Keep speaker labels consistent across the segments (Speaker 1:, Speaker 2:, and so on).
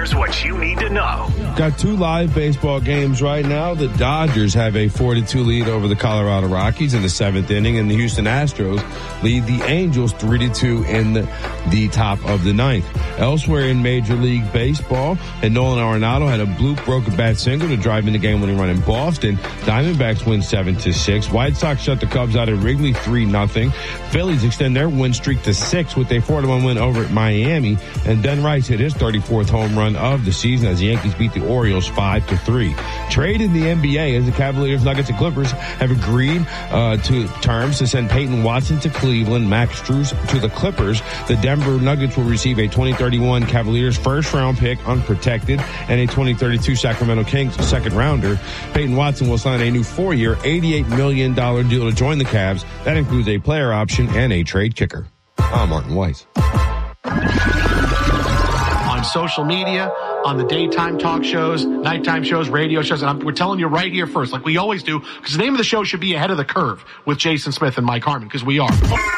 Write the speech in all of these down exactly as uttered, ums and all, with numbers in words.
Speaker 1: Here's what you need to know.
Speaker 2: Got two live baseball games right now. The Dodgers have a four to two lead over the Colorado Rockies in the seventh inning, and the Houston Astros lead the Angels three to two in the, the top of the ninth. Elsewhere in Major League Baseball, and Nolan Arenado had a bloop broken bat single to drive in the game-winning run in Boston. Diamondbacks win seven to six. White Sox shut the Cubs out at Wrigley three nothing. Phillies extend their win streak to six with a four to one win over at Miami. And Ben Rice hit his thirty-fourth home run of the season as the Yankees beat the Orioles five to three. Trade in the N B A as the Cavaliers, Nuggets, and Clippers have agreed uh, to terms to send Peyton Watson to Cleveland, Max Strus to the Clippers. The Denver Nuggets will receive a twenty thirty-one Cavaliers first-round pick unprotected and a twenty thirty-two Sacramento Kings second-rounder. Peyton Watson will sign a new four-year, eighty-eight million dollars deal to join the Cavs. That includes a player option and a trade kicker. I'm Martin Weiss.
Speaker 3: On social media, on the daytime talk shows, nighttime shows, radio shows, and I'm, we're telling you right here first, like we always do, because the name of the show should be Ahead of the Curve with Jason Smith and Mike Harmon, because we are.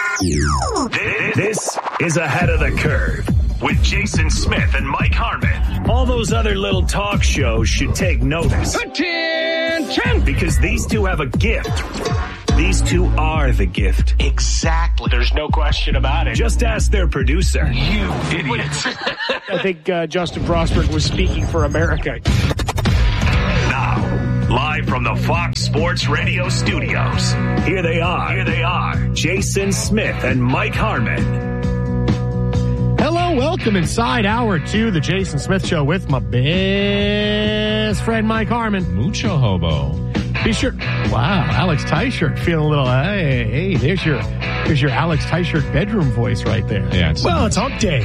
Speaker 1: This is Ahead of the Curve with Jason Smith and Mike Harmon. All those other little talk shows should take notice. Attention! Because these two have a gift. These two are the gift.
Speaker 3: Exactly. There's no question about it.
Speaker 1: Just ask their producer.
Speaker 3: You idiot.
Speaker 4: I think uh, Justin Frostberg was speaking for America.
Speaker 1: Now, live from the Fox Sports Radio studios, here they are. Here they are. Jason Smith and Mike Harmon.
Speaker 4: Hello, welcome inside hour two, the Jason Smith Show with my best friend Mike Harmon.
Speaker 5: Mucho hobo.
Speaker 4: Be sure. Wow, Alex Tyshirt feeling a little. Hey, hey, there's your, there's your Alex Tyshirt bedroom voice right there.
Speaker 5: Yeah. It's,
Speaker 4: well, it's hump day.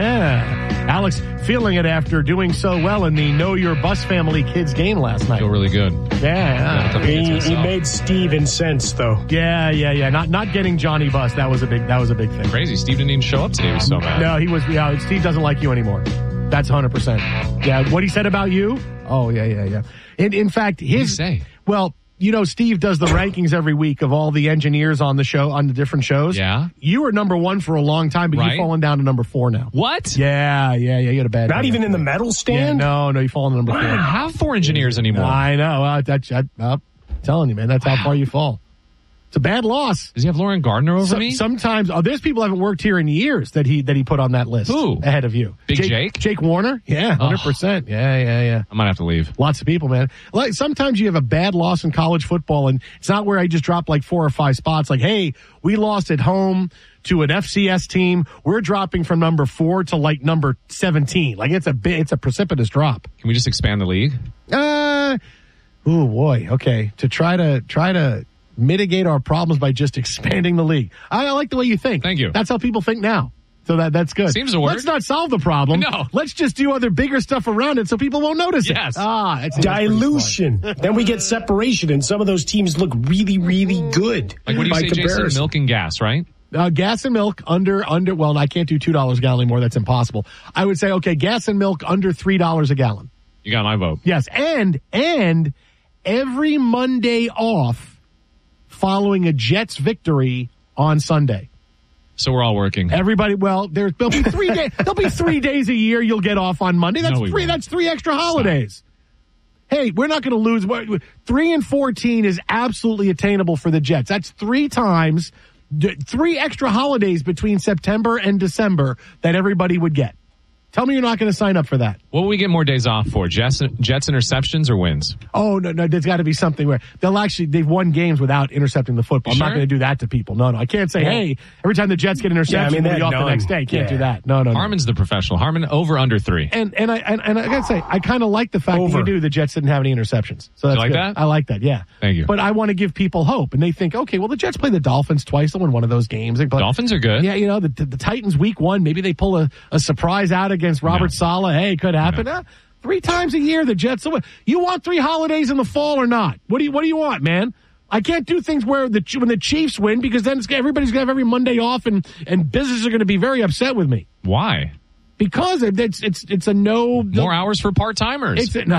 Speaker 4: Yeah, Alex feeling it after doing so well in the Know Your Bus Family Kids game last night.
Speaker 5: Feel really good.
Speaker 4: Yeah, yeah.
Speaker 6: He, he made Steve incensed though.
Speaker 4: Yeah, yeah, yeah. Not not getting Johnny Bus. That was a big. That was a big thing.
Speaker 5: Crazy. Steve didn't even show up today. He was so mad.
Speaker 4: No, he was. Yeah, Steve doesn't like you anymore. That's one hundred percent. Yeah, what he said about you? Oh, yeah, yeah, yeah. In in fact, his.
Speaker 5: What did he say?
Speaker 4: Well. You know, Steve does the rankings every week of all the engineers on the show, on the different shows.
Speaker 5: Yeah.
Speaker 4: You were number one for a long time, but
Speaker 5: right.
Speaker 4: you've fallen down to number four now.
Speaker 5: What?
Speaker 4: Yeah, yeah, yeah. You had a bad.
Speaker 6: Not even in the medal stand?
Speaker 4: Yeah, no, no, you fall to number
Speaker 5: I
Speaker 4: four.
Speaker 5: don't have four engineers anymore.
Speaker 4: I know. Uh, that's, I, I'm telling you, man, that's how far you fall. It's a bad loss.
Speaker 5: Does he have Lauren Gardner over
Speaker 4: so,
Speaker 5: me?
Speaker 4: Sometimes, oh, there's people who haven't worked here in years that he that he put on that list.
Speaker 5: Who?
Speaker 4: Ahead of you.
Speaker 5: Big
Speaker 4: Jake?
Speaker 5: Jake?
Speaker 4: Jake Warner? Yeah, one hundred percent. Oh. Yeah, yeah, yeah.
Speaker 5: I might have to leave.
Speaker 4: Lots of people, man. Like sometimes you have a bad loss in college football, and it's not where I just dropped like four or five spots. Like, hey, we lost at home to an F C S team. We're dropping from number four to like number seventeen. Like it's a bit, it's a precipitous drop.
Speaker 5: Can we just expand the league?
Speaker 4: Uh, oh boy. Okay, to try to try to. mitigate our problems by just expanding the league. I, I like the way you think.
Speaker 5: Thank you.
Speaker 4: That's how people think now. So that that's good.
Speaker 5: Seems to work.
Speaker 4: Let's not solve the problem.
Speaker 5: No.
Speaker 4: Let's just do other bigger stuff around it so people won't notice it.
Speaker 5: Yes.
Speaker 4: Ah, that's
Speaker 6: dilution. Then we get separation, and some of those teams look really, really good.
Speaker 5: Like what do you
Speaker 6: by
Speaker 5: say,
Speaker 6: comparison.
Speaker 5: Jason? Milk and gas, right?
Speaker 4: Uh, gas and milk under, under, well, I can't do two dollars a gallon anymore. That's impossible. I would say, okay, gas and milk under three dollars a gallon.
Speaker 5: You got my vote.
Speaker 4: Yes. And, and every Monday off following a Jets victory on Sunday.
Speaker 5: So we're all working.
Speaker 4: Everybody, well, there, there'll be three days. There'll be three days a year you'll get off on Monday. That's
Speaker 5: No, we
Speaker 4: three.
Speaker 5: won't.
Speaker 4: That's three extra holidays. Hey, we're not going to lose. Three and fourteen is absolutely attainable for the Jets. That's three times, three extra holidays between September and December that everybody would get. Tell me you're not going to sign up for that.
Speaker 5: What will we get more days off for? Jets, Jets interceptions or wins?
Speaker 4: Oh, no, no, there's got to be something where they'll actually, they've won games without intercepting the football. I'm
Speaker 5: Sure?
Speaker 4: not going to do that to people. No, no, I can't say,
Speaker 6: Yeah.
Speaker 4: hey, every time the Jets get an interception,
Speaker 6: Yeah, I mean,
Speaker 4: we'll be
Speaker 6: they're
Speaker 4: off the
Speaker 6: done.
Speaker 4: next day. Can't
Speaker 6: Yeah.
Speaker 4: do that. No, no, no.
Speaker 5: Harmon's the professional. Harmon over under three.
Speaker 4: And and I and, and I gotta say, I kind of like the fact
Speaker 6: Over.
Speaker 4: that you do. The Jets didn't have any interceptions, so that's
Speaker 5: like
Speaker 4: good.
Speaker 5: that?
Speaker 4: I like that. Yeah,
Speaker 5: Thank you.
Speaker 4: But I want to give people hope, and they think, okay, well, the Jets play the Dolphins twice. They'll win one of those games. They play,
Speaker 5: Dolphins are good.
Speaker 4: yeah, you know, the, the Titans week one, maybe they pull a, a surprise out against Robert
Speaker 5: No.
Speaker 4: Saleh. Hey, could happen.
Speaker 5: No.
Speaker 4: Uh, three times a year, the Jets. You want three holidays in the fall or not? What do you What do you want, man? I can't do things where the when the Chiefs win because then it's, everybody's gonna have every Monday off, and and businesses are gonna be very upset with me
Speaker 5: Why?
Speaker 4: because it's it's it's a no
Speaker 5: More hours for part-timers.
Speaker 4: It's a, no.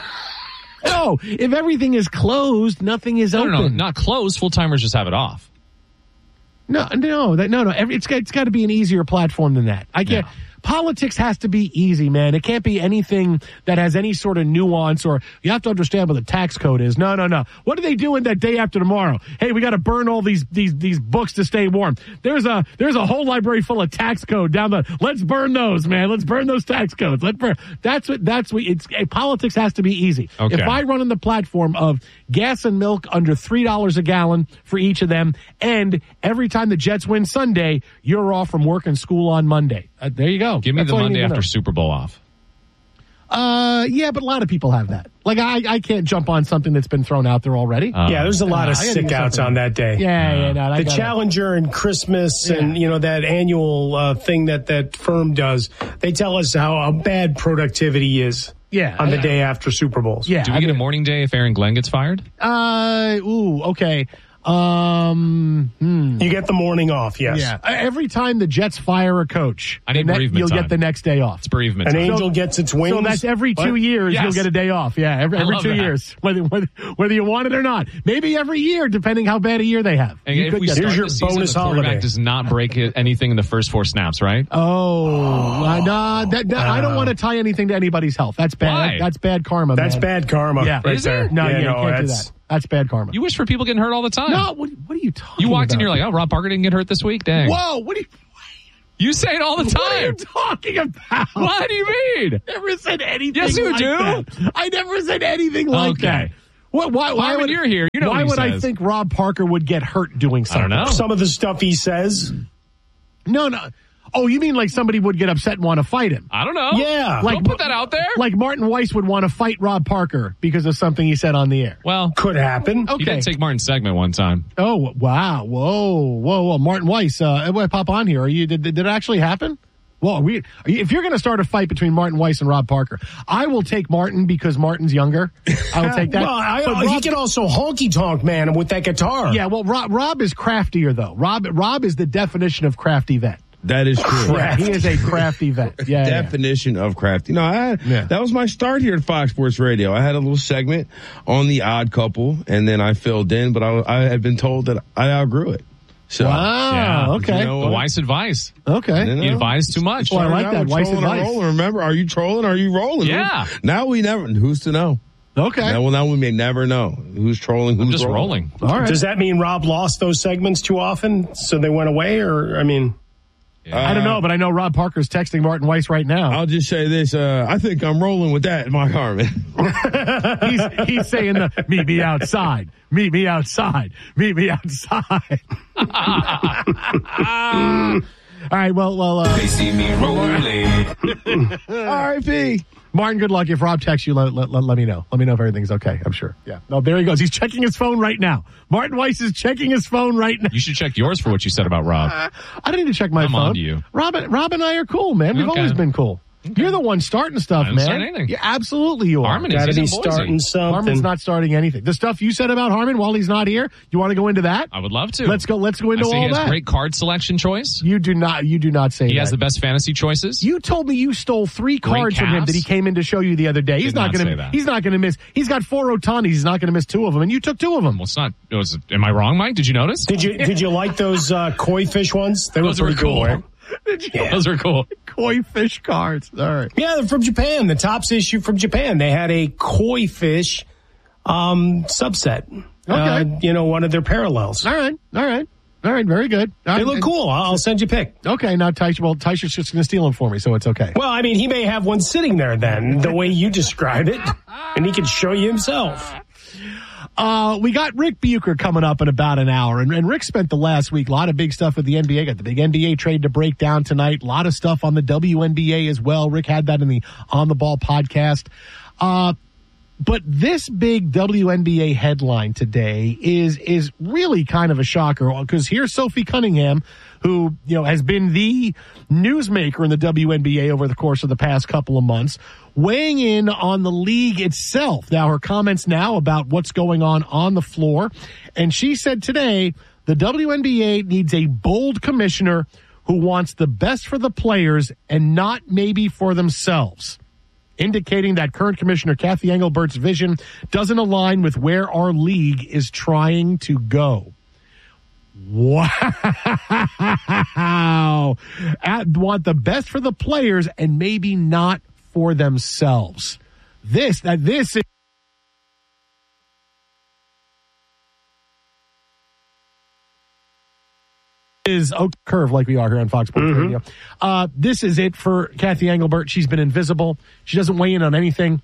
Speaker 4: No, if everything is closed, nothing is
Speaker 5: no,
Speaker 4: open.
Speaker 5: no, no, not closed. Full-timers just have it off.
Speaker 4: No, no, that, no, no. Every, it's got, it's got to be an easier platform than that. I can't.
Speaker 5: Yeah.
Speaker 4: politics has to be easy, man. It can't be anything that has any sort of nuance, or you have to understand what the tax code is. No, no, no. What are they doing that day after tomorrow? Hey, we got to burn all these these these books to stay warm. There's a there's a whole library full of tax code down the. Let's burn those, man. Let's burn those tax codes. Let's burn. That's what. That's what. It's politics has to be easy.
Speaker 5: Okay.
Speaker 4: If I run on the platform of gas and milk under three dollars a gallon for each of them, and every time the Jets win Sunday, you're off from work and school on Monday. Uh, there you go.
Speaker 5: Give me
Speaker 4: That's
Speaker 5: the
Speaker 4: all you
Speaker 5: Monday
Speaker 4: need to
Speaker 5: after
Speaker 4: know.
Speaker 5: Super Bowl off.
Speaker 4: Uh, yeah, but a lot of people have that. Like, I, I can't jump on something that's been thrown out there already.
Speaker 5: Uh,
Speaker 6: Yeah, there's a lot
Speaker 4: Uh,
Speaker 6: of
Speaker 4: I gotta
Speaker 6: sick
Speaker 4: do
Speaker 6: outs
Speaker 4: something.
Speaker 6: on that day.
Speaker 4: yeah, yeah, no, I
Speaker 6: The
Speaker 4: gotta-
Speaker 6: Challenger and Christmas and,
Speaker 4: Yeah.
Speaker 6: you know, that annual uh, thing that that firm does, they tell us how, how bad productivity is
Speaker 4: Yeah,
Speaker 6: on the
Speaker 4: yeah.
Speaker 6: day after Super Bowls.
Speaker 4: Yeah,
Speaker 5: Do we
Speaker 4: I
Speaker 5: get a
Speaker 4: mean,
Speaker 5: morning day if Aaron Glenn gets fired?
Speaker 4: Uh, ooh, okay. Um, hmm.
Speaker 6: You get the morning off, yes.
Speaker 4: Yeah. Every time the Jets fire a coach,
Speaker 5: I need
Speaker 4: the ne-
Speaker 5: bereavement
Speaker 4: you'll
Speaker 5: time.
Speaker 4: get the next day off.
Speaker 5: It's bereavement
Speaker 6: An
Speaker 5: time.
Speaker 6: angel gets its wings.
Speaker 4: So that's every two
Speaker 6: What?
Speaker 4: years
Speaker 5: Yes.
Speaker 4: you'll get a day off. Yeah, every,
Speaker 5: I
Speaker 4: every
Speaker 5: love
Speaker 4: two
Speaker 5: that.
Speaker 4: years, whether, whether whether you want it or not. Maybe every year, depending how bad a year they have.
Speaker 5: And
Speaker 4: You
Speaker 5: if
Speaker 4: could
Speaker 5: we
Speaker 4: get
Speaker 5: start
Speaker 6: Here's
Speaker 4: that.
Speaker 6: your
Speaker 5: the season,
Speaker 6: bonus
Speaker 5: the quarterback
Speaker 6: holiday.
Speaker 5: does not break it, anything in the first four snaps, right?
Speaker 4: Oh, uh, nah, that, that, I don't want to tie anything to anybody's health. That's bad.
Speaker 5: Why?
Speaker 4: That's bad karma.
Speaker 6: That's
Speaker 4: man.
Speaker 6: bad karma
Speaker 4: Yeah,
Speaker 6: right
Speaker 5: Is
Speaker 6: there.
Speaker 5: it?
Speaker 4: No, yeah,
Speaker 6: yeah,
Speaker 4: you
Speaker 6: no,
Speaker 4: can't do
Speaker 6: that's,
Speaker 4: that. That's bad karma.
Speaker 5: You wish for people getting hurt all the time.
Speaker 4: no, what, what are you talking?
Speaker 5: You walked in,
Speaker 4: about?
Speaker 5: you're like, oh, Rob Parker didn't get hurt this week? Dang.
Speaker 4: whoa, what are you?
Speaker 5: You say it all the
Speaker 4: What are you
Speaker 5: time.
Speaker 4: talking about?
Speaker 5: What do you mean?
Speaker 4: I never said anything.
Speaker 5: Yes, you
Speaker 4: like
Speaker 5: do.
Speaker 4: that. I never said anything like
Speaker 5: Okay.
Speaker 4: that. What? Why? Why
Speaker 5: Harmon,
Speaker 4: would
Speaker 5: you're here. You know
Speaker 4: why
Speaker 5: what he
Speaker 4: would I
Speaker 5: says.
Speaker 4: think Rob Parker would get hurt doing
Speaker 5: I
Speaker 4: something?
Speaker 5: don't know.
Speaker 6: some of the stuff he says.
Speaker 4: No, no. Oh, you mean like somebody would get upset and want to fight him?
Speaker 5: I don't know.
Speaker 6: Yeah.
Speaker 5: Don't put that out there.
Speaker 4: Like Martin Weiss would want to fight Rob Parker because of something he said on the air.
Speaker 5: well,
Speaker 6: Could happen.
Speaker 4: Okay.
Speaker 5: he did take Martin's segment one time.
Speaker 4: Oh, wow. Whoa, whoa, whoa. Martin Weiss, uh, what, pop on here. Are you, did, did it actually happen? Well, are we, are you, if you're going to start a fight between Martin Weiss and Rob Parker, I will take Martin because Martin's younger. I will take that.
Speaker 6: Well, I,
Speaker 4: But
Speaker 6: he
Speaker 4: Rob-
Speaker 6: can also honky tonk, man, with that guitar.
Speaker 4: yeah, well, Rob, Rob is craftier, though. Rob, Rob is the definition of crafty vet.
Speaker 2: That is true.
Speaker 4: Yeah, he is a crafty vet. Yeah, yeah.
Speaker 2: Definition of crafty. No, I had,
Speaker 4: Yeah.
Speaker 2: that was my start here at Fox Sports Radio. I had a little segment on the Odd Couple, and then I filled in, but I, I had been told that I outgrew it. So,
Speaker 4: Wow.
Speaker 5: Yeah.
Speaker 4: Okay.
Speaker 2: You know
Speaker 5: The
Speaker 2: what?
Speaker 5: Weiss advice.
Speaker 4: Okay.
Speaker 2: You know?
Speaker 5: He advised too much.
Speaker 4: Well, I like
Speaker 2: Now
Speaker 4: that.
Speaker 2: we're
Speaker 4: Weiss
Speaker 2: trolling or
Speaker 4: advice.
Speaker 2: rolling. Remember, are you trolling or are you rolling?
Speaker 5: Yeah.
Speaker 2: Now we never, who's to know?
Speaker 4: Okay.
Speaker 2: Now, well, now we may never know who's trolling, who's
Speaker 5: I'm just rolling.
Speaker 4: All right.
Speaker 6: Does that mean Rob lost those segments too often, so they went away? Or, I mean,
Speaker 4: I don't know, but I know Rob Parker's texting Martin Weiss right now.
Speaker 2: I'll just say this. Uh, I think I'm rolling with that, Mike Harmon.
Speaker 4: he's he's saying the meet me outside, meet me outside, meet me outside. All right, well, well, uh,
Speaker 7: They see me rolling.
Speaker 2: R I P
Speaker 4: Martin, good luck. If Rob texts you, let, let, let, let me know. Let me know if everything's okay. I'm sure. Yeah. No, there he goes. He's checking his phone right now. Martin Weiss is checking his phone right now.
Speaker 5: You should check yours for what you said about Rob.
Speaker 4: I don't need to check my
Speaker 5: I'm
Speaker 4: phone.
Speaker 5: on to you.
Speaker 4: Rob, Rob and I are cool, man. We've
Speaker 5: Okay.
Speaker 4: always been cool. You're the one starting stuff,
Speaker 5: I didn't
Speaker 4: man.
Speaker 5: start anything.
Speaker 4: Yeah, absolutely you are.
Speaker 5: Harmon is.
Speaker 6: got to
Speaker 5: He's
Speaker 6: be
Speaker 5: in Boise.
Speaker 6: starting something.
Speaker 4: Harmon's not starting anything. The stuff you said about Harmon while he's not here, you want to go into that?
Speaker 5: I would love to.
Speaker 4: Let's go. Let's go
Speaker 5: I
Speaker 4: into
Speaker 5: see he
Speaker 4: all
Speaker 5: has
Speaker 4: that.
Speaker 5: great card selection choice.
Speaker 4: You do not. You do not say
Speaker 5: He
Speaker 4: that.
Speaker 5: has the best fantasy choices.
Speaker 4: You told me you stole three
Speaker 5: Great
Speaker 4: cards from him
Speaker 5: calves.
Speaker 4: that he came in to show you the other day. He's
Speaker 5: Did
Speaker 4: not
Speaker 5: not
Speaker 4: going
Speaker 5: say
Speaker 4: to.
Speaker 5: that.
Speaker 4: He's not going to miss. He's got four Otanis. He's not going to miss two of them, and you took two of them.
Speaker 5: Well, it's not. It was. Am I wrong, Mike? Did you notice?
Speaker 6: did you did you like those uh, koi fish ones? They
Speaker 5: Those
Speaker 6: were
Speaker 5: were
Speaker 6: pretty cool.
Speaker 5: cool.
Speaker 6: Right?
Speaker 5: Those are cool.
Speaker 4: Koi fish cards. All right.
Speaker 6: Yeah, they're from Japan. The Topps issue from Japan. They had a koi fish um, subset.
Speaker 4: Okay.
Speaker 6: Uh, you know, one of their parallels.
Speaker 4: All right. All right. All right. Very good.
Speaker 6: They look cool. I'll I'll send you a pic.
Speaker 4: Okay. Now, Tysh, well, Tysher's just going to steal them for me, so it's okay.
Speaker 6: Well, I mean, he may have one sitting there then, the way you describe it, and he can show you himself.
Speaker 4: Uh, we got Rick Bucher coming up in about an hour, and, and Rick spent the last week, a lot of big stuff with the N B A, got the big N B A trade to break down tonight, a lot of stuff on the W N B A as well. Rick had that in the On the Ball podcast. Uh, but this big W N B A headline today is, is really kind of a shocker, because here's Sophie Cunningham, who, you know, has been the newsmaker in the W N B A over the course of the past couple of months, weighing in on the league itself. Now, her comments now about what's going on on the floor. And she said today, the W N B A needs a bold commissioner who wants the best for the players and not maybe for themselves, indicating that current commissioner Kathy Engelbert's vision doesn't align with where our league is trying to go. Wow. At, want the best for the players and maybe not for themselves. This, that this is. Is Oak Curve like we are here on Fox Sports mm-hmm. Radio. Uh, this is it for Kathy Engelbert. She's been invisible. She doesn't weigh in on anything.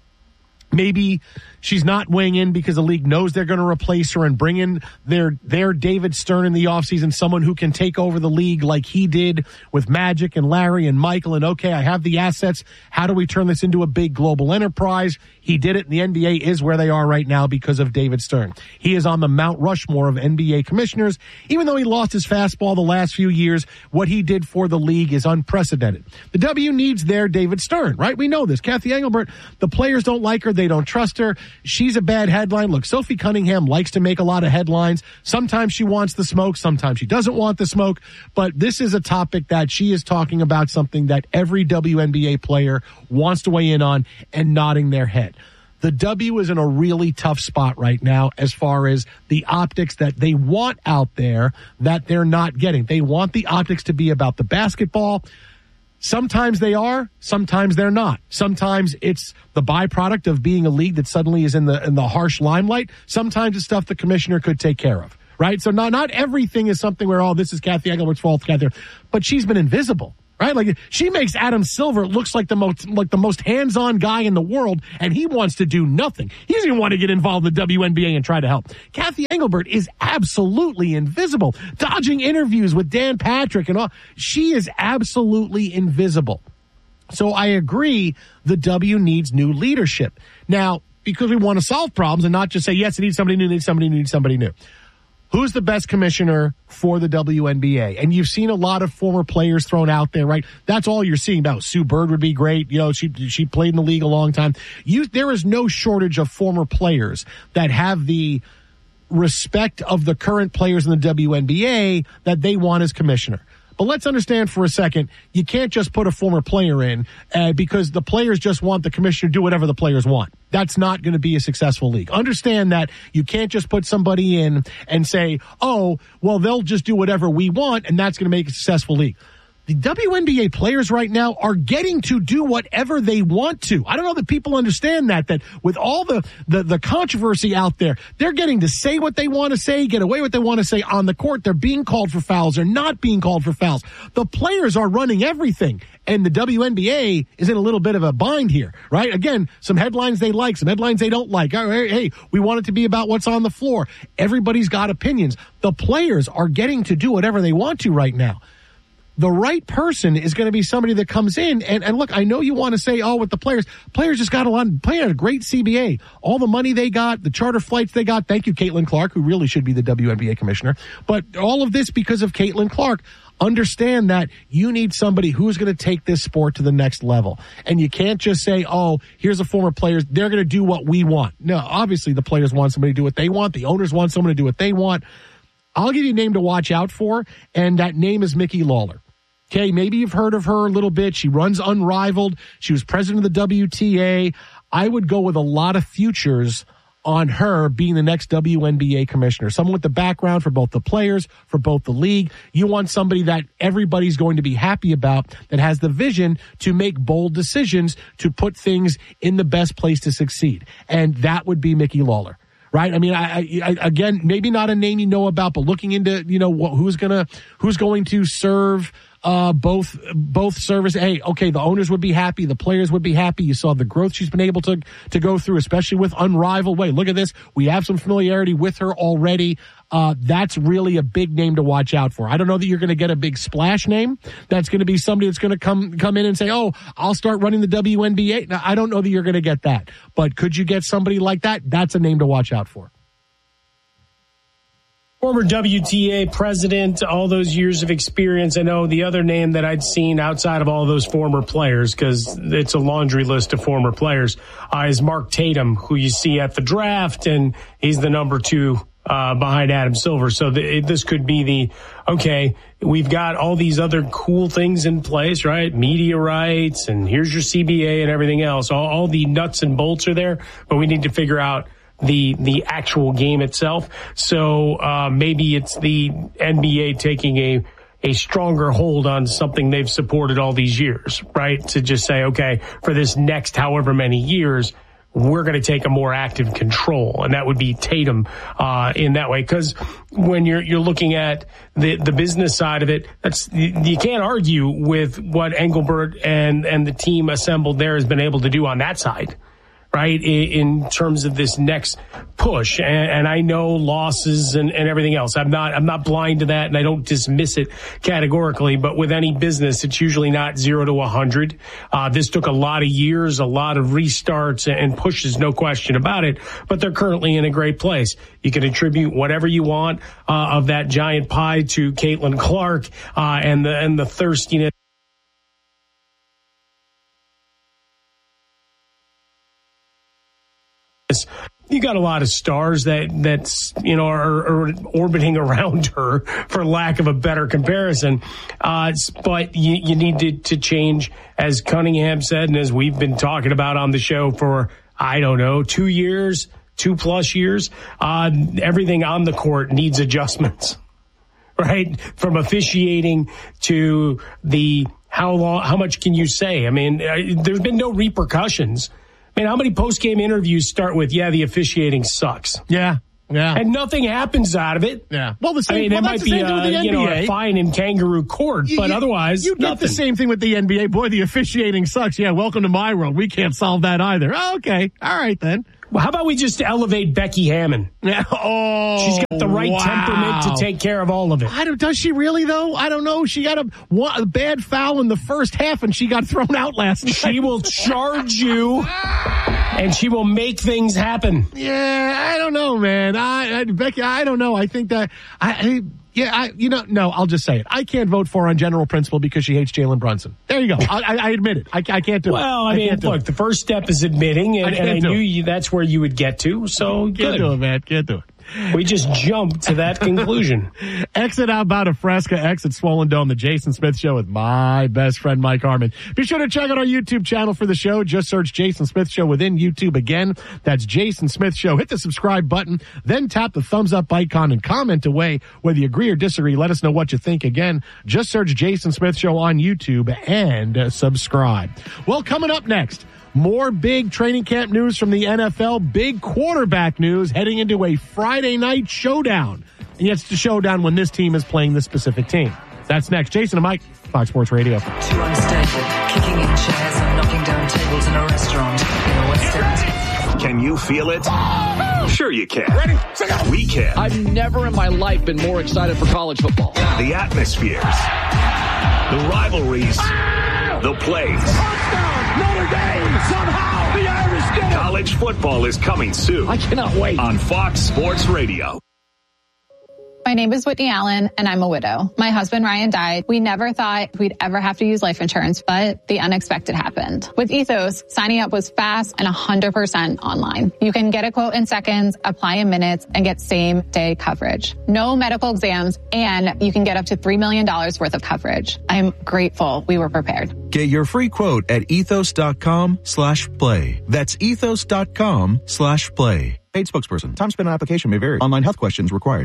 Speaker 4: Maybe she's not weighing in because the league knows they're going to replace her and bring in their their David Stern in the offseason, someone who can take over the league like he did with Magic and Larry and Michael. And, okay, I have the assets. How do we turn this into a big global enterprise? He did it, and the N B A is where they are right now because of David Stern. He is on the Mount Rushmore of N B A commissioners. Even though he lost his fastball the last few years, what he did for the league is unprecedented. The W needs their David Stern, right? We know this. Kathy Engelbert, the players don't like her. They don't trust her. She's a bad headline. Look, Sophie Cunningham likes to make a lot of headlines. Sometimes she wants the smoke. Sometimes she doesn't want the smoke. But this is a topic that she is talking about, something that every W N B A player wants to weigh in on and nodding their head. The W is in a really tough spot right now as far as the optics that they want out there that they're not getting. They want the optics to be about the basketball. Sometimes they are, sometimes they're not. Sometimes it's the byproduct of being a league that suddenly is in the in the harsh limelight. Sometimes it's stuff the commissioner could take care of, right? So not not everything is something where, oh, this is Kathy Engelbert's fault, Kathy. But she's been invisible, right? Like, she makes Adam Silver looks like the most like the most hands-on guy in the world, and he wants to do nothing. He doesn't even want to get involved in the W N B A and try to help. Kathy Engelbert is absolutely invisible, dodging interviews with Dan Patrick and all. She is absolutely invisible. So I agree the W needs new leadership. Now, because we want to solve problems and not just say, yes, it needs somebody new, it needs somebody new, it needs somebody new. Who's the best commissioner for the W N B A? And you've seen a lot of former players thrown out there, right? That's all you're seeing about. Sue Bird would be great. You know, she she played in the league a long time. You, there is no shortage of former players that have the respect of the current players in the W N B A that they want as commissioner. But let's understand for a second, you can't just put a former player in uh, because the players just want the commissioner to do whatever the players want. That's not going to be a successful league. Understand that you can't just put somebody in and say, oh, well, they'll just do whatever we want, and that's going to make a successful league. The W N B A players right now are getting to do whatever they want to. I don't know that people understand that, that with all the, the, the controversy out there, they're getting to say what they want to say, get away what they want to say on the court. They're being called for fouls. They're not being called for fouls. The players are running everything. And the W N B A is in a little bit of a bind here, right? Again, some headlines they like, some headlines they don't like. Hey, hey, we want it to be about what's on the floor. Everybody's got opinions. The players are getting to do whatever they want to right now. The right person is going to be somebody that comes in and, and look, I know you want to say, oh, with the players, players just got a lot, playing a great C B A. All the money they got, the charter flights they got. Thank you, Caitlin Clark, who really should be the W N B A commissioner. But all of this because of Caitlin Clark. Understand that you need somebody who's going to take this sport to the next level. And you can't just say, oh, here's a former player. They're going to do what we want. No, obviously the players want somebody to do what they want. The owners want someone to do what they want. I'll give you a name to watch out for, and that name is Mickey Lawler. Okay, maybe you've heard of her a little bit. She runs Unrivaled. She was president of the W T A. I would go with a lot of futures on her being the next W N B A commissioner. Someone with the background for both the players, for both the league. You want somebody that everybody's going to be happy about, that has the vision to make bold decisions to put things in the best place to succeed. And that would be Mickey Lawler. Right. I mean, I, I, again, maybe not a name you know about, but looking into, you know, what, who's gonna, who's going to serve, uh, both, both service. Hey, okay, the owners would be happy. The players would be happy. You saw the growth she's been able to, to go through, especially with Unrivaled. Wait, look at this. We have some familiarity with her already. Uh, that's really a big name to watch out for. I don't know that you're going to get a big splash name. That's going to be somebody that's going to come, come in and say, oh, I'll start running the W N B A. Now, I don't know that you're going to get that, but could you get somebody like that? That's a name to watch out for.
Speaker 6: Former W T A president, all those years of experience. I know the other name that I'd seen outside of all those former players, because it's a laundry list of former players, uh, is Mark Tatum, who you see at the draft, and he's the number two uh, behind Adam Silver. So the, this could be the, okay, we've got all these other cool things in place, right? Media rights, and here's your C B A and everything else. All, all the nuts and bolts are there, but we need to figure out the the actual game itself. So uh, maybe it's the N B A taking a a stronger hold on something they've supported all these years, right? To just say, okay, for this next however many years, we're going to take a more active control, and that would be Tatum uh, in that way. Because when you're you're looking at the the business side of it, that's you can't argue with what Engelbert and and the team assembled there has been able to do on that side, right? In, in terms of this next push, and, and I know losses and, and everything else. I'm not I'm not blind to that, and I don't dismiss it categorically. But with any business, it's usually not zero to a hundred. Uh, this took a lot of years, a lot of restarts and pushes, no question about it. But they're currently in a great place. You can attribute whatever you want uh, of that giant pie to Caitlin Clark uh, and the and the thirstiness. You got a lot of stars that that's you know are, are orbiting around her, for lack of a better comparison. Uh, but you, you need to, to change, as Cunningham said, and as we've been talking about on the show for I don't know two years, two plus years. Uh, everything on the court needs adjustments, right? From officiating to the how long, how much can you say? I mean, uh, there's been no repercussions. I mean, how many post-game interviews start with, yeah, the officiating sucks?
Speaker 4: Yeah, yeah.
Speaker 6: And nothing happens out of it.
Speaker 4: Yeah. Well, the same,
Speaker 6: I mean,
Speaker 4: well,
Speaker 6: it might be a, you know, a fine in kangaroo court, you, but you, otherwise,
Speaker 4: you get
Speaker 6: nothing.
Speaker 4: The same thing with the N B A. Boy, the officiating sucks. Yeah, welcome to my world. We can't solve that either. Oh, okay. All right, then.
Speaker 6: Well, how about we just elevate Becky Hammon?
Speaker 4: Yeah. Oh,
Speaker 6: she's got the right
Speaker 4: wow.
Speaker 6: temperament to take care of all of it.
Speaker 4: I don't, does she really, though? I don't know. She got a, a bad foul in the first half, and she got thrown out last night.
Speaker 6: She will charge you, and she will make things happen.
Speaker 4: Yeah, I don't know, man. I, I Becky, I don't know. I think that I. I Yeah, I, you know, no, I'll just say it. I can't vote for her on general principle because she hates Jalen Brunson. There you go. I, I, I admit it. I, I can't do
Speaker 6: well,
Speaker 4: it.
Speaker 6: Well, I, I mean, look, the first step is admitting, and I, and I knew you, that's where you would get to, so
Speaker 4: can't
Speaker 6: good.
Speaker 4: do it, man. Can't do it.
Speaker 6: We just jumped to that conclusion.
Speaker 4: Exit Outbound of Fresca, exit Swollen Dome, the Jason Smith Show with my best friend, Mike Harmon. Be sure to check out our YouTube channel for the show. Just search Jason Smith Show within YouTube. Again, that's Jason Smith Show. Hit the subscribe button, then tap the thumbs up icon and comment away. Whether you agree or disagree, let us know what you think. Again, just search Jason Smith Show on YouTube and uh, subscribe. Well, coming up next, more big training camp news from the N F L, big quarterback news heading into a Friday night showdown. And it's the showdown when this team is playing this specific team. That's next. Jason and Mike, Fox Sports Radio.
Speaker 8: Too unstable, kicking in chairs and knocking down tables in a restaurant in the West End.
Speaker 1: Can you feel it? Sure you can. Ready? We can.
Speaker 9: I've never in my life been more excited for college football.
Speaker 1: The atmospheres, the rivalries, the plays.
Speaker 9: Notre Dame, somehow, the Irish did it.
Speaker 1: College football is coming soon.
Speaker 9: I cannot wait.
Speaker 1: On Fox Sports Radio.
Speaker 10: My name is Whitney Allen, and I'm a widow. My husband, Ryan, died. We never thought we'd ever have to use life insurance, but the unexpected happened. With Ethos, signing up was fast and one hundred percent online. You can get a quote in seconds, apply in minutes, and get same-day coverage. No medical exams, and you can get up to three million dollars worth of coverage. I'm grateful we were prepared.
Speaker 11: Get your free quote at ethos.com slash play. That's ethos.com slash play. Paid spokesperson. Time spent on application may vary. Online health questions required.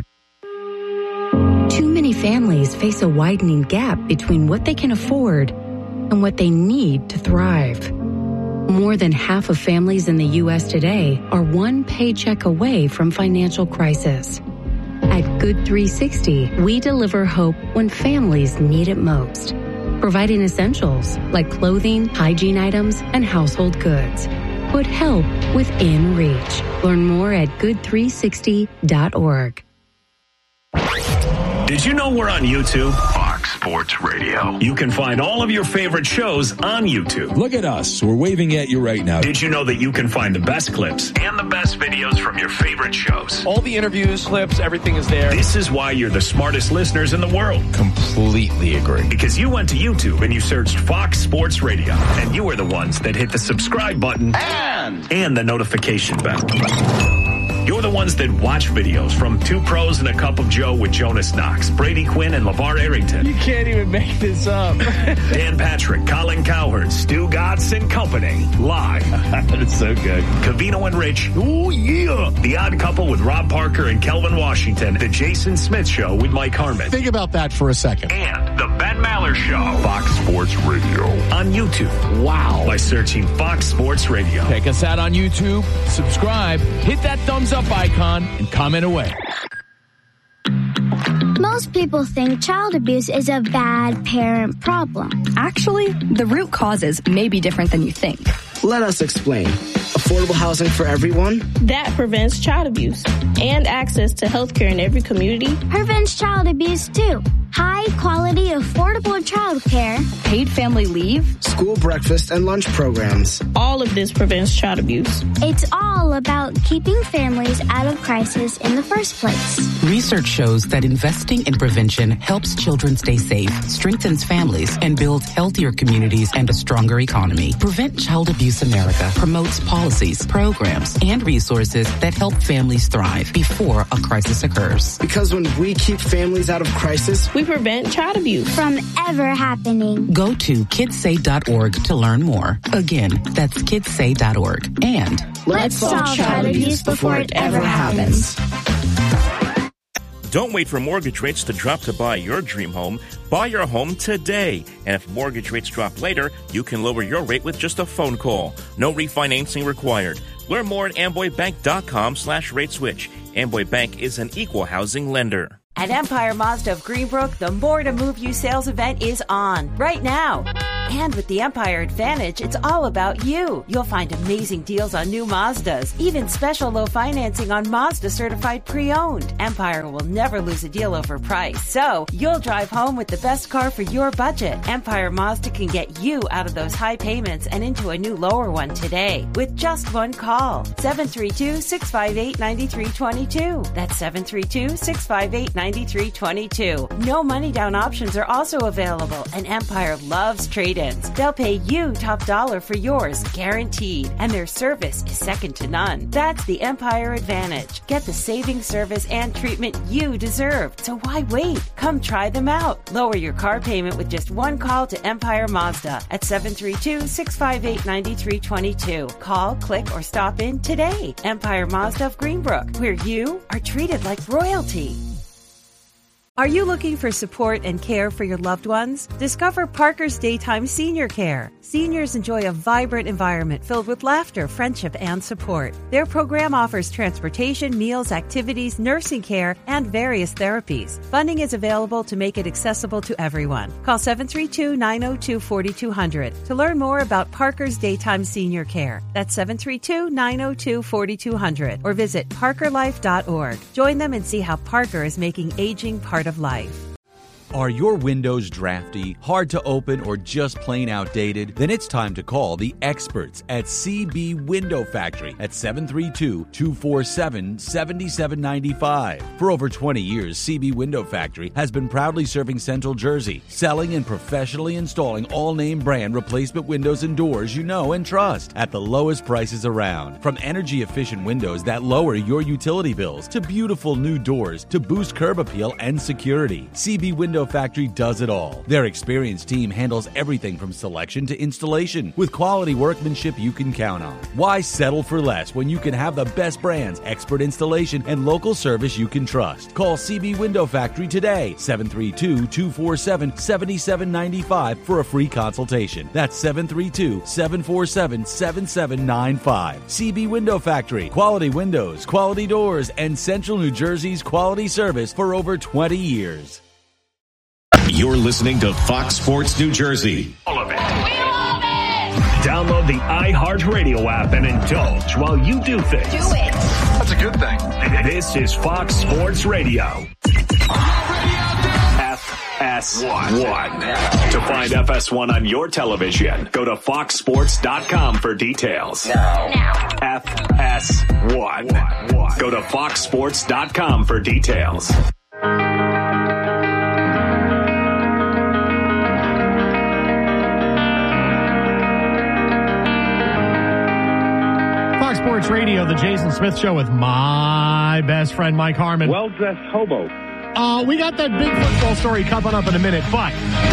Speaker 12: Too many families face a widening gap between what they can afford and what they need to thrive. More than half of families in the U S today are one paycheck away from financial crisis. At Good three sixty, we deliver hope when families need it most, providing essentials like clothing, hygiene items, and household goods. Put help within reach. Learn more at good three sixty dot org.
Speaker 1: Did you know we're on YouTube? Fox Sports Radio. You can find all of your favorite shows on YouTube.
Speaker 13: Look at us. We're waving at you right now.
Speaker 1: Did you know that you can find the best clips and the best videos from your favorite shows?
Speaker 14: All the interviews, clips, everything is there.
Speaker 1: This is why you're the smartest listeners in the world.
Speaker 13: Completely agree.
Speaker 1: Because you went to YouTube and you searched Fox Sports Radio, and you were the ones that hit the subscribe button
Speaker 14: and,
Speaker 1: and the notification bell. You're You're the ones that watch videos from Two Pros and a Cup of Joe with Jonas Knox, Brady Quinn, and LeVar Arrington.
Speaker 15: You can't even make this up.
Speaker 1: Dan Patrick, Colin Cowherd, Stu Gatz and company. Live.
Speaker 2: That's so good.
Speaker 1: Covino and Rich. Ooh, yeah. The Odd Couple with Rob Parker and Kelvin Washington. The Jason Smith Show with Mike Harmon.
Speaker 4: Think about that for a second.
Speaker 1: And the Ben Maller Show. Fox Sports Radio. On YouTube. Wow. By searching Fox Sports Radio.
Speaker 14: Check us out on YouTube. Subscribe. Hit that thumbs up icon and comment away.
Speaker 16: Most people think child abuse is a bad parent problem.
Speaker 17: Actually, the root causes may be different than you think.
Speaker 18: Let us explain. Affordable housing for everyone?
Speaker 19: That prevents child abuse and access to health care in every community.
Speaker 16: Prevents child abuse too. High quality, affordable child care.
Speaker 17: Paid family leave.
Speaker 18: School breakfast and lunch programs.
Speaker 19: All of this prevents child abuse.
Speaker 16: It's all about keeping families out of crisis in the first place.
Speaker 20: Research shows that investing in prevention helps children stay safe, strengthens families, and builds healthier communities and a stronger economy. Prevent Child Abuse America promotes policies, programs, and resources that help families thrive before a crisis occurs.
Speaker 18: Because when we keep families out of crisis,
Speaker 19: we prevent child abuse
Speaker 16: from ever happening.
Speaker 20: Go to kids say dot org to learn more. Again, that's kids say dot org. And
Speaker 16: let's solve child abuse before it ever happens.
Speaker 21: Don't wait for mortgage rates to drop to buy your dream home. Buy your home today. And if mortgage rates drop later, you can lower your rate with just a phone call. No refinancing required. Learn more at amboy bank dot com slash rate switch. Amboy Bank is an equal housing lender.
Speaker 22: At Empire Mazda of Greenbrook, the More to Move You sales event is on right now. And with the Empire Advantage, it's all about you. You'll find amazing deals on new Mazdas, even special low financing on Mazda certified pre-owned. Empire will never lose a deal over price, so you'll drive home with the best car for your budget. Empire Mazda can get you out of those high payments and into a new lower one today with just one call. seven three two, six five eight, nine three two two. That's seven three two, six five eight, nine three two two. No money down options are also available, and Empire loves trade-ins. They'll pay you top dollar for yours, guaranteed, and their service is second to none. That's the Empire Advantage. Get the saving service and treatment you deserve. So why wait? Come try them out. Lower your car payment with just one call to Empire Mazda at seven three two, six five eight, nine three two two. Call, click, or stop in today. Empire Mazda of Greenbrook, where you are treated like royalty. Are you looking for support and care for your loved ones? Discover Parker's Daytime Senior Care. Seniors enjoy a vibrant environment filled with laughter, friendship, and support. Their program offers transportation, meals, activities, nursing care, and various therapies. Funding is available to make it accessible to everyone. Call seven three two, nine zero two, four two zero zero to learn more about Parker's Daytime Senior Care. That's seven three two, nine zero two, four two zero zero or visit parker life dot org. Join them and see how Parker is making aging part of life.
Speaker 23: Are your windows drafty, hard to open, or just plain outdated? Then it's time to call the experts at C B Window Factory at seven three two, two four seven, seven seven nine five. For over twenty years, C B Window Factory has been proudly serving Central Jersey, selling and professionally installing all-name brand replacement windows and doors you know and trust at the lowest prices around. From energy-efficient windows that lower your utility bills to beautiful new doors to boost curb appeal and security, C B Window Factory does it all. Their experienced team handles everything from selection to installation with quality workmanship you can count on. Why settle for less when you can have the best brands, expert installation, and local service you can trust? Call C B Window Factory today, seven three two, two four seven, seven seven nine five for a free consultation. That's seven three two, seven four seven, seven seven nine five. C B Window Factory, quality windows, quality doors, and Central New Jersey's quality service for over twenty years.
Speaker 1: You're listening to Fox Sports New Jersey. All of it. We love it! Download the iHeartRadio app and indulge while you do things.
Speaker 3: Do it. That's a good thing.
Speaker 1: This is Fox Sports Radio. F S one. To find F S one on your television, go to fox sports dot com for details.
Speaker 3: Now. Now.
Speaker 1: F S one. Go to fox sports dot com for details.
Speaker 4: Fox Sports Radio, the Jason Smith Show with my best friend, Mike Harmon.
Speaker 5: Well-dressed hobo.
Speaker 4: Uh, we got that big football story coming up in a minute, but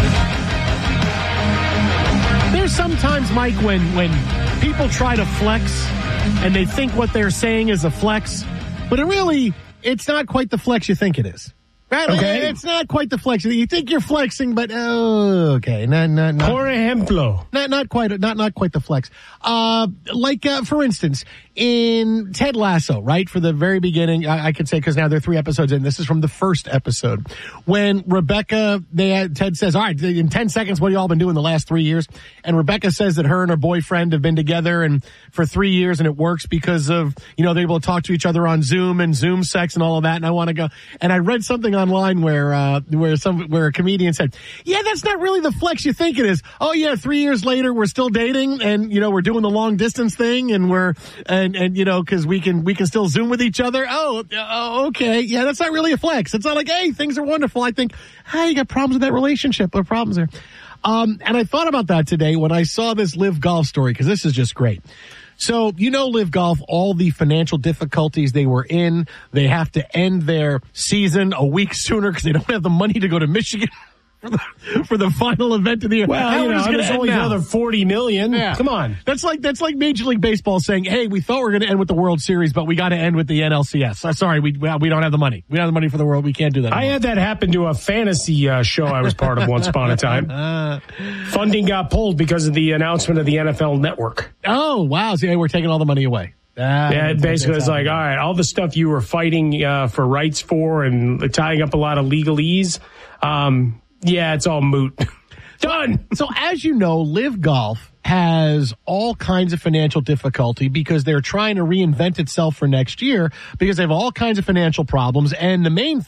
Speaker 4: there's sometimes, Mike, when, when people try to flex and they think what they're saying is a flex, but it really, it's not quite the flex you think it is. Right?
Speaker 6: Okay.
Speaker 4: It's not quite the flex. You think you're flexing, but oh, okay. Not, not, not,
Speaker 6: Por ejemplo.
Speaker 4: Not, not quite, not, not quite the flex. Uh, like, uh, for instance, in Ted Lasso, right? For the very beginning, I, I could say, cause now there are three episodes in. This is from the first episode. When Rebecca, they had, Ted says, all right, in ten seconds, what have you all been doing the last three years? And Rebecca says that her and her boyfriend have been together and for three years and it works because of, you know, they're able to talk to each other on Zoom and Zoom sex and all of that. And I want to go, and I read something online where, uh, where some, where a comedian said, yeah, that's not really the flex you think it is. Oh yeah, three years later, we're still dating and, you know, we're doing the long distance thing and we're, and, and, you know, cause we can, we can still Zoom with each other. Oh, oh, okay. Yeah, that's not really a flex. It's not like, hey, things are wonderful. I think, hey, you got problems with that relationship. There are problems there. Um, and I thought about that today when I saw this Live Golf story, cause this is just great. So, you know, Live Golf, all the financial difficulties they were in, they have to end their season a week sooner because they don't have the money to go to Michigan for the, for the final event of the year.
Speaker 6: Well,
Speaker 4: How
Speaker 6: you know, there's only now? another forty million.
Speaker 4: Yeah.
Speaker 6: Come on.
Speaker 4: That's like, that's like Major League Baseball saying, hey, we thought we were going to end with the World Series, but we got to end with the N L C S. Uh, sorry, we, we don't have the money. We don't have the money for the world. We can't do that anymore.
Speaker 6: I had that happen to a fantasy uh, show I was part of once upon a time. Uh, Funding got pulled because of the announcement of the N F L Network.
Speaker 4: Oh, wow. See, we're taking all the money away.
Speaker 6: Ah, yeah, it basically it's like, all right, all the stuff you were fighting uh, for rights for and tying up a lot of legalese, um, yeah, it's all moot. Done.
Speaker 4: So as you know, Live Golf has all kinds of financial difficulty because they're trying to reinvent itself for next year because they have all kinds of financial problems. And the main